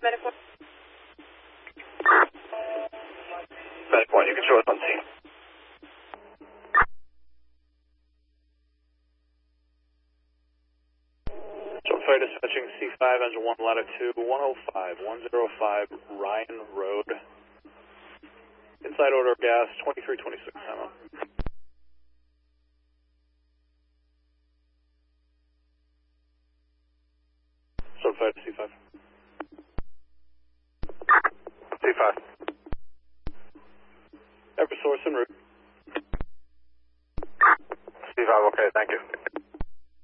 Medic 1. Medic 1, you can show us on scene. Fire dispatching C5, engine 1, latitude 105 Ryan Road. Inside order of gas, 2326, time out. Fire to C5.